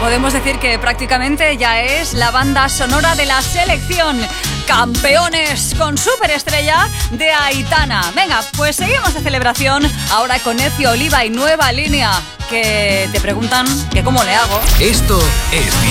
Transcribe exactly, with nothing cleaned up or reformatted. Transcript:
Podemos decir que prácticamente ya es la banda sonora de la selección. Campeones con superestrella de Aitana. Venga, pues seguimos de celebración ahora con Ezio Oliva y Nueva Línea, que te preguntan que cómo le hago. Esto es